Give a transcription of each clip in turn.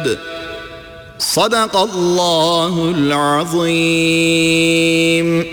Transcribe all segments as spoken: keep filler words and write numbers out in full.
Sadakallahul azim.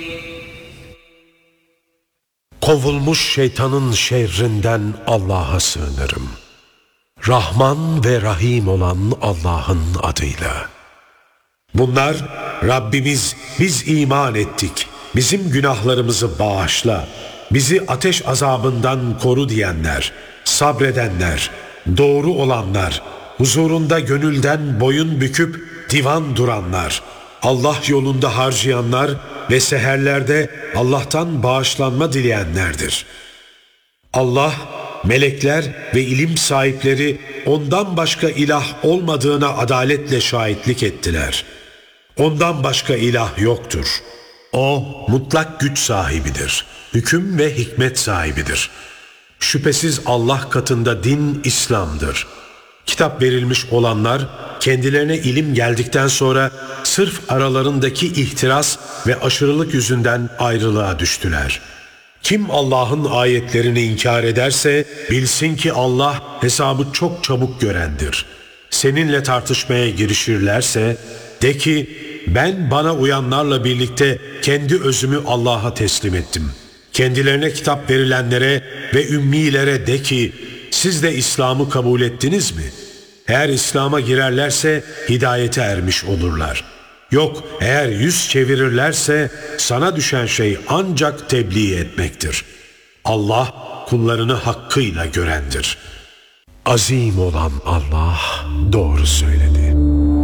Kovulmuş şeytanın şerrinden Allah'a sığınırım. Rahman ve Rahim olan Allah'ın adıyla. Bunlar Rabbimiz biz iman ettik, bizim günahlarımızı bağışla, bizi ateş azabından koru diyenler, sabredenler, doğru olanlar, huzurunda gönülden boyun büküp divan duranlar, Allah yolunda harcayanlar ve seherlerde Allah'tan bağışlanma dileyenlerdir. Allah, melekler ve ilim sahipleri ondan başka ilah olmadığına adaletle şahitlik ettiler. Ondan başka ilah yoktur. O mutlak güç sahibidir. Hüküm ve hikmet sahibidir. Şüphesiz Allah katında din İslam'dır. Kitap verilmiş olanlar kendilerine ilim geldikten sonra sırf aralarındaki ihtiras ve aşırılık yüzünden ayrılığa düştüler. Kim Allah'ın ayetlerini inkar ederse bilsin ki Allah hesabı çok çabuk görendir. Seninle tartışmaya girişirlerse de ki ben bana uyanlarla birlikte kendi özümü Allah'a teslim ettim. Kendilerine kitap verilenlere ve ümmilere de ki siz de İslam'ı kabul ettiniz mi? Eğer İslam'a girerlerse hidayete ermiş olurlar. Yok eğer yüz çevirirlerse sana düşen şey ancak tebliğ etmektir. Allah kullarını hakkıyla görendir. Azim olan Allah doğru söyledi.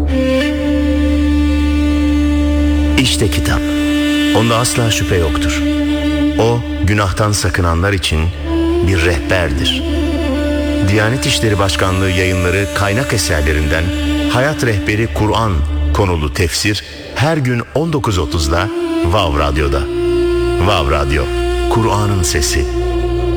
İşte kitap. Onda asla şüphe yoktur. O günahtan sakınanlar için bir rehberdir. Diyanet İşleri Başkanlığı Yayınları kaynak eserlerinden Hayat Rehberi Kur'an konulu tefsir her gün on dokuz otuzda Vav Radyo'da. Vav Radyo, Kur'an'ın sesi.